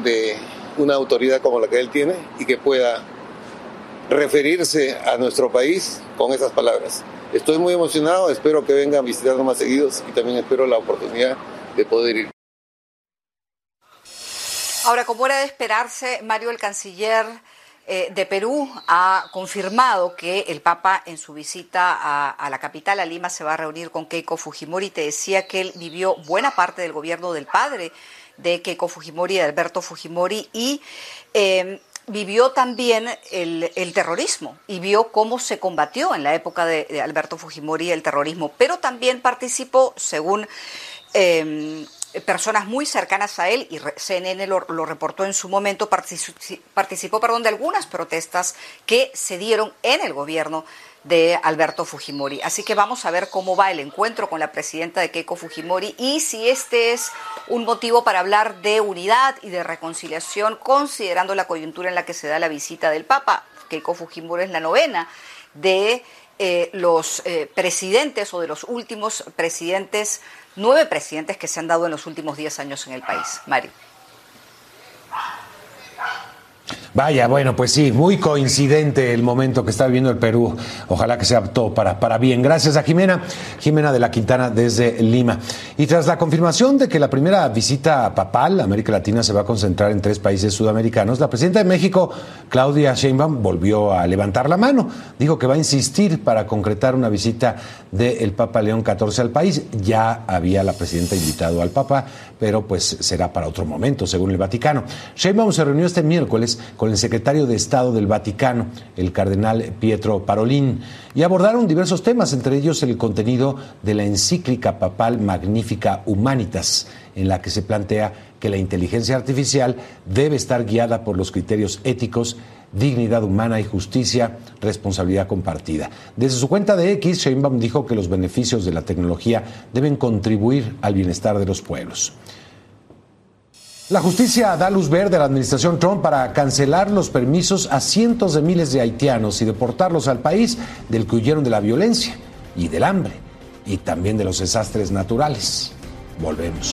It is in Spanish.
de una autoridad como la que él tiene y que pueda referirse a nuestro país con esas palabras. Estoy muy emocionado, espero que vengan a visitarnos más seguidos y también espero la oportunidad de poder ir. Ahora, como era de esperarse, Mario, el canciller de Perú ha confirmado que el Papa en su visita a la capital, a Lima, se va a reunir con Keiko Fujimori. Te decía que él vivió buena parte del gobierno del padre de Keiko Fujimori, de Alberto Fujimori, y vivió también el terrorismo y vio cómo se combatió en la época de Alberto Fujimori el terrorismo, pero también participó, según personas muy cercanas a él, y CNN lo reportó en su momento, participó de algunas protestas que se dieron en el gobierno de Alberto Fujimori. Así que vamos a ver cómo va el encuentro con la presidenta de Keiko Fujimori y si este es un motivo para hablar de unidad y de reconciliación, considerando la coyuntura en la que se da la visita del Papa. Keiko Fujimori es la novena de los presidentes o de los últimos presidentes, 9 presidentes que se han dado en los últimos 10 años en el país. Mario. Vaya, bueno, pues sí, muy coincidente el momento que está viviendo el Perú. Ojalá que sea todo para bien. Gracias a Jimena de la Quintana desde Lima. Y tras la confirmación de que la primera visita papal a América Latina se va a concentrar en 3 países sudamericanos, la presidenta de México, Claudia Sheinbaum, volvió a levantar la mano. Dijo que va a insistir para concretar una visita del Papa León XIV al país. Ya había la presidenta invitado al Papa, pero pues será para otro momento, según el Vaticano. Sheinbaum se reunió este miércoles con el secretario de Estado del Vaticano, el cardenal Pietro Parolin, y abordaron diversos temas, entre ellos el contenido de la encíclica papal Magnificat Humanitas, en la que se plantea que la inteligencia artificial debe estar guiada por los criterios éticos, dignidad humana y justicia, responsabilidad compartida. Desde su cuenta de X, Sheinbaum dijo que los beneficios de la tecnología deben contribuir al bienestar de los pueblos. La justicia da luz verde a la administración Trump para cancelar los permisos a cientos de miles de haitianos y deportarlos al país del que huyeron de la violencia y del hambre y también de los desastres naturales. Volvemos.